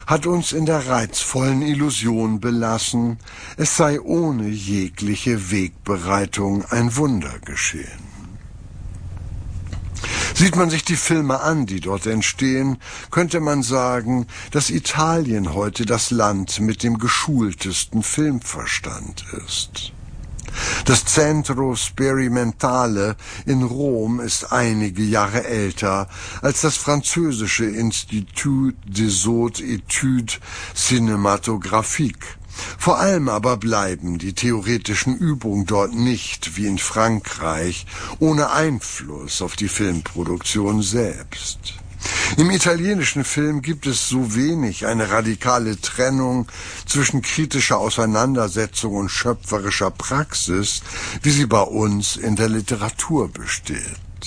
hat uns in der reizvollen Illusion belassen, es sei ohne jegliche Wegbereitung ein Wunder geschehen. Sieht man sich die Filme an, die dort entstehen, könnte man sagen, dass Italien heute das Land mit dem geschultesten Filmverstand ist. Das Centro Sperimentale in Rom ist einige Jahre älter als das französische Institut des Hautes Études Cinématographiques. Vor allem aber bleiben die theoretischen Übungen dort nicht, wie in Frankreich, ohne Einfluss auf die Filmproduktion selbst. Im italienischen Film gibt es so wenig eine radikale Trennung zwischen kritischer Auseinandersetzung und schöpferischer Praxis, wie sie bei uns in der Literatur besteht.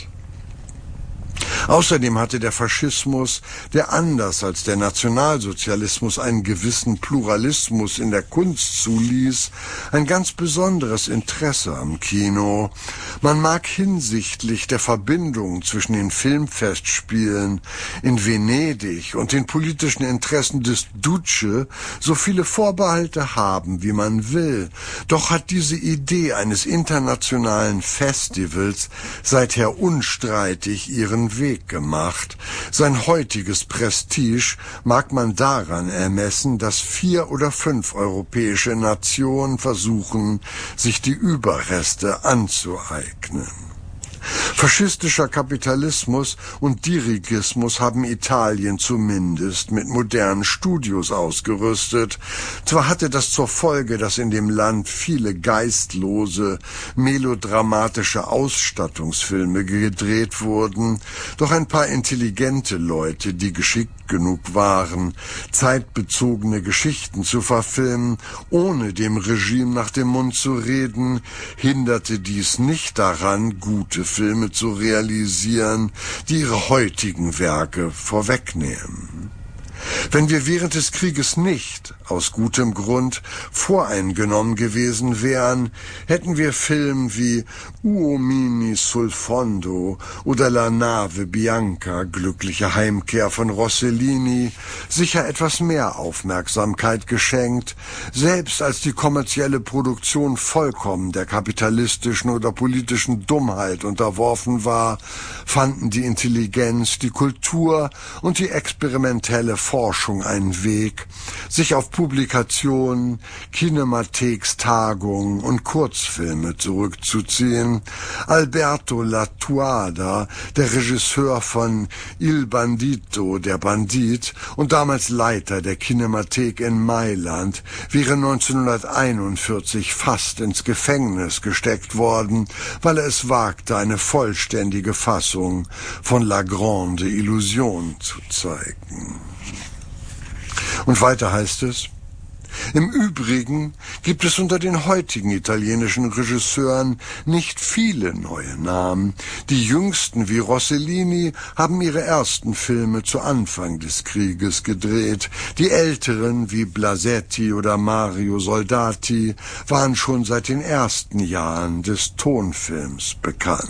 Außerdem hatte der Faschismus, der anders als der Nationalsozialismus einen gewissen Pluralismus in der Kunst zuließ, ein ganz besonderes Interesse am Kino. Man mag hinsichtlich der Verbindung zwischen den Filmfestspielen in Venedig und den politischen Interessen des Duce so viele Vorbehalte haben, wie man will. Doch hat diese Idee eines internationalen Festivals seither unstreitig ihren Weg gemacht. Sein heutiges Prestige mag man daran ermessen, dass 4 oder 5 europäische Nationen versuchen, sich die Überreste anzueignen. Faschistischer Kapitalismus und Dirigismus haben Italien zumindest mit modernen Studios ausgerüstet. Zwar hatte das zur Folge, dass in dem Land viele geistlose, melodramatische Ausstattungsfilme gedreht wurden, doch ein paar intelligente Leute, die geschickt genug waren, zeitbezogene Geschichten zu verfilmen, ohne dem Regime nach dem Mund zu reden, hinderte dies nicht daran, gute Filme zu realisieren, die ihre heutigen Werke vorwegnehmen. Wenn wir während des Krieges nicht, aus gutem Grund, voreingenommen gewesen wären, hätten wir Filme wie Uomini sul fondo oder La nave bianca, glückliche Heimkehr von Rossellini, sicher etwas mehr Aufmerksamkeit geschenkt, selbst als die kommerzielle Produktion vollkommen der kapitalistischen oder politischen Dummheit unterworfen war, fanden die Intelligenz, die Kultur und die experimentelle Forschung einen Weg, sich auf Publikationen, Kinemathekstagungen und Kurzfilme zurückzuziehen. Alberto Lattuada, der Regisseur von Il Bandito, der Bandit, und damals Leiter der Kinemathek in Mailand, wäre 1941 fast ins Gefängnis gesteckt worden, weil er es wagte, eine vollständige Fassung von La Grande Illusion zu zeigen. Und weiter heißt es: Im Übrigen gibt es unter den heutigen italienischen Regisseuren nicht viele neue Namen. Die jüngsten wie Rossellini haben ihre ersten Filme zu Anfang des Krieges gedreht. Die älteren wie Blasetti oder Mario Soldati waren schon seit den ersten Jahren des Tonfilms bekannt.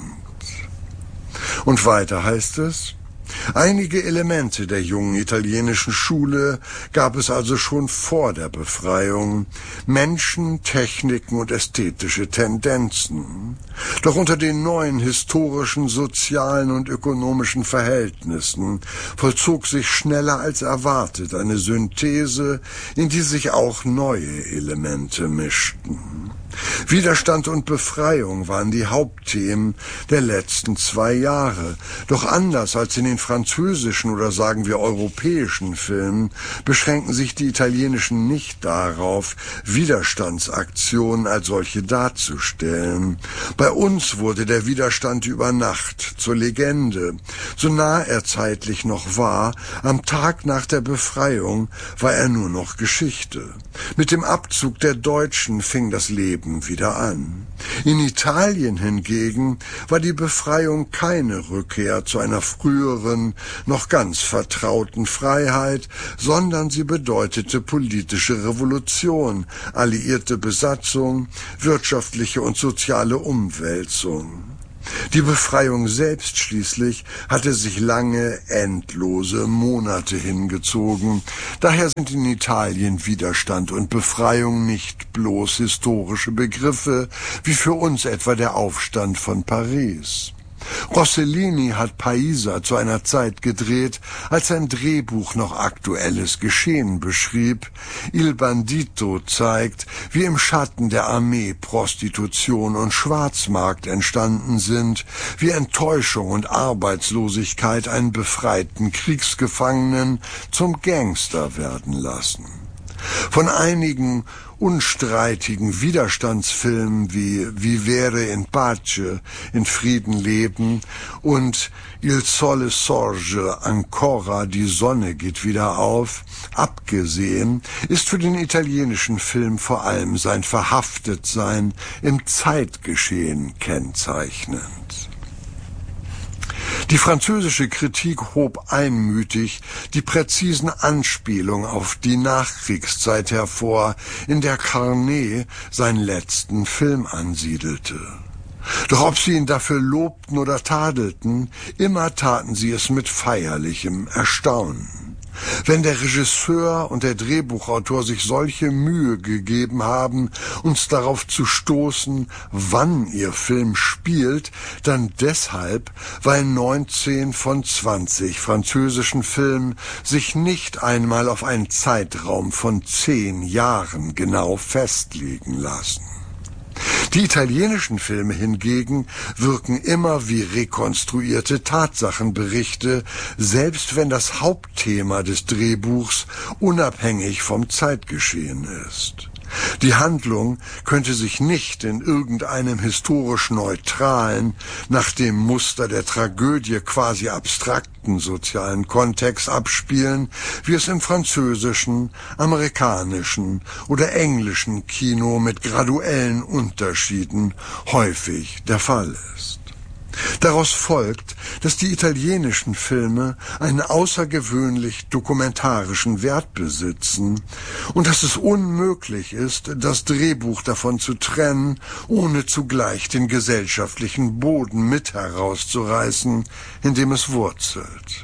Und weiter heißt es: Einige Elemente der jungen italienischen Schule gab es also schon vor der Befreiung, Menschen, Techniken und ästhetische Tendenzen. Doch unter den neuen historischen, sozialen und ökonomischen Verhältnissen vollzog sich schneller als erwartet eine Synthese, in die sich auch neue Elemente mischten. Widerstand und Befreiung waren die Hauptthemen der letzten 2 Jahre. Doch anders als in den französischen oder sagen wir europäischen Filmen beschränken sich die italienischen nicht darauf, Widerstandsaktionen als solche darzustellen. Bei uns wurde der Widerstand über Nacht zur Legende. So nah er zeitlich noch war, am Tag nach der Befreiung war er nur noch Geschichte. Mit dem Abzug der Deutschen fing das Leben wieder an. In Italien hingegen war die Befreiung keine Rückkehr zu einer früheren, noch ganz vertrauten Freiheit, sondern sie bedeutete politische Revolution, alliierte Besatzung, wirtschaftliche und soziale Umwälzung. Die Befreiung selbst schließlich hatte sich lange, endlose Monate hingezogen. Daher sind in Italien Widerstand und Befreiung nicht bloß historische Begriffe, wie für uns etwa der Aufstand von Paris. Rossellini hat Paisa zu einer Zeit gedreht, als sein Drehbuch noch aktuelles Geschehen beschrieb. Il Bandito zeigt, wie im Schatten der Armee Prostitution und Schwarzmarkt entstanden sind, wie Enttäuschung und Arbeitslosigkeit einen befreiten Kriegsgefangenen zum Gangster werden lassen. Von einigen unstreitigen Widerstandsfilmen wie Vivere in Pace, in Frieden leben, und Il Sole Sorge Ancora, die Sonne geht wieder auf, abgesehen, ist für den italienischen Film vor allem sein Verhaftetsein im Zeitgeschehen kennzeichnend. Die französische Kritik hob einmütig die präzisen Anspielungen auf die Nachkriegszeit hervor, in der Carnet seinen letzten Film ansiedelte. Doch ob sie ihn dafür lobten oder tadelten, immer taten sie es mit feierlichem Erstaunen. Wenn der Regisseur und der Drehbuchautor sich solche Mühe gegeben haben, uns darauf zu stoßen, wann ihr Film spielt, dann deshalb, weil 19 von 20 französischen Filmen sich nicht einmal auf einen Zeitraum von 10 Jahren genau festlegen lassen. Die italienischen Filme hingegen wirken immer wie rekonstruierte Tatsachenberichte, selbst wenn das Hauptthema des Drehbuchs unabhängig vom Zeitgeschehen ist. Die Handlung könnte sich nicht in irgendeinem historisch neutralen, nach dem Muster der Tragödie quasi abstrakten sozialen Kontext abspielen, wie es im französischen, amerikanischen oder englischen Kino mit graduellen Unterschieden häufig der Fall ist. Daraus folgt, dass die italienischen Filme einen außergewöhnlich dokumentarischen Wert besitzen und dass es unmöglich ist, das Drehbuch davon zu trennen, ohne zugleich den gesellschaftlichen Boden mit herauszureißen, in dem es wurzelt.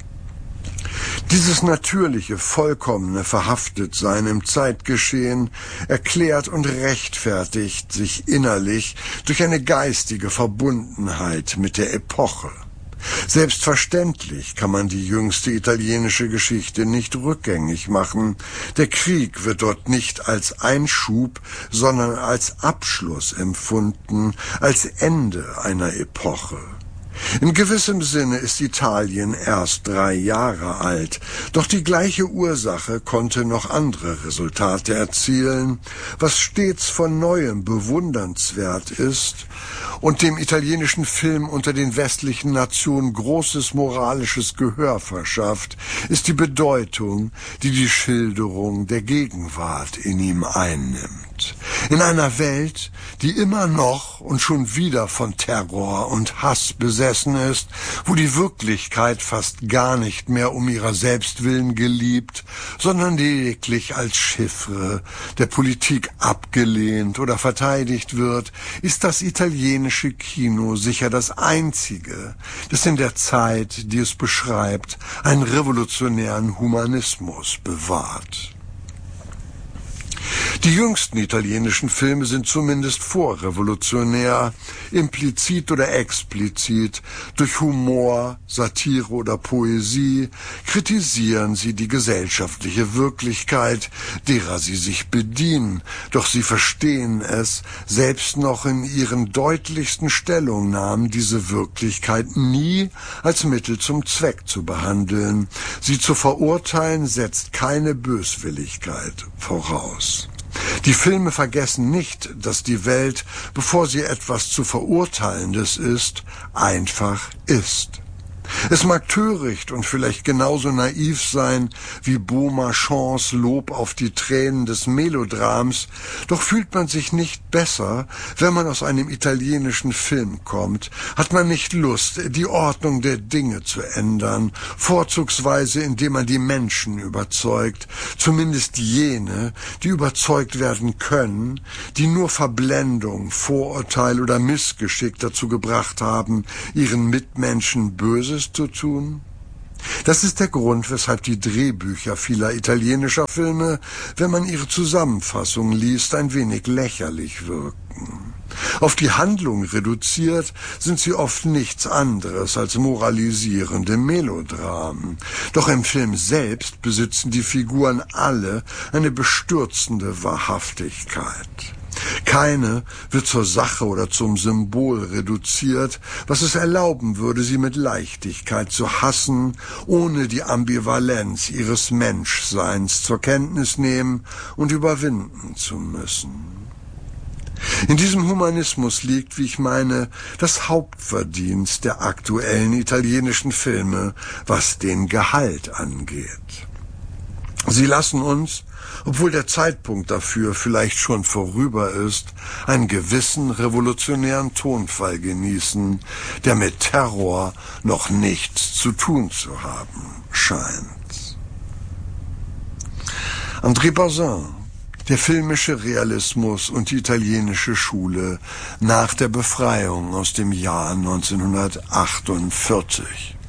Dieses natürliche, vollkommene Verhaftetsein im Zeitgeschehen erklärt und rechtfertigt sich innerlich durch eine geistige Verbundenheit mit der Epoche. Selbstverständlich kann man die jüngste italienische Geschichte nicht rückgängig machen. Der Krieg wird dort nicht als Einschub, sondern als Abschluss empfunden, als Ende einer Epoche. In gewissem Sinne ist Italien erst 3 Jahre alt, doch die gleiche Ursache konnte noch andere Resultate erzielen, was stets von Neuem bewundernswert ist und dem italienischen Film unter den westlichen Nationen großes moralisches Gehör verschafft, ist die Bedeutung, die die Schilderung der Gegenwart in ihm einnimmt. In einer Welt, die immer noch und schon wieder von Terror und Hass besessen ist, wo die Wirklichkeit fast gar nicht mehr um ihrer selbst willen geliebt, sondern lediglich als Chiffre der Politik abgelehnt oder verteidigt wird, ist das italienische Kino sicher das einzige, das in der Zeit, die es beschreibt, einen revolutionären Humanismus bewahrt. Die jüngsten italienischen Filme sind zumindest vorrevolutionär, implizit oder explizit, durch Humor, Satire oder Poesie kritisieren sie die gesellschaftliche Wirklichkeit, derer sie sich bedienen, doch sie verstehen es, selbst noch in ihren deutlichsten Stellungnahmen diese Wirklichkeit nie als Mittel zum Zweck zu behandeln. Sie zu verurteilen setzt keine Böswilligkeit voraus. Die Filme vergessen nicht, dass die Welt, bevor sie etwas zu Verurteilendes ist, einfach ist. Es mag töricht und vielleicht genauso naiv sein wie Beaumarchands Lob auf die Tränen des Melodrams, doch fühlt man sich nicht besser, wenn man aus einem italienischen Film kommt, hat man nicht Lust, die Ordnung der Dinge zu ändern, vorzugsweise indem man die Menschen überzeugt, zumindest jene, die überzeugt werden können, die nur Verblendung, Vorurteil oder Missgeschick dazu gebracht haben, ihren Mitmenschen Böses zu tun? Das ist der Grund, weshalb die Drehbücher vieler italienischer Filme, wenn man ihre Zusammenfassung liest, ein wenig lächerlich wirken. Auf die Handlung reduziert sind sie oft nichts anderes als moralisierende Melodramen. Doch im Film selbst besitzen die Figuren alle eine bestürzende Wahrhaftigkeit. Keine wird zur Sache oder zum Symbol reduziert, was es erlauben würde, sie mit Leichtigkeit zu hassen, ohne die Ambivalenz ihres Menschseins zur Kenntnis nehmen und überwinden zu müssen. In diesem Humanismus liegt, wie ich meine, das Hauptverdienst der aktuellen italienischen Filme, was den Gehalt angeht. Sie lassen uns, obwohl der Zeitpunkt dafür vielleicht schon vorüber ist, einen gewissen revolutionären Tonfall genießen, der mit Terror noch nichts zu tun zu haben scheint. André Bazin, der filmische Realismus und die italienische Schule nach der Befreiung aus dem Jahr 1948.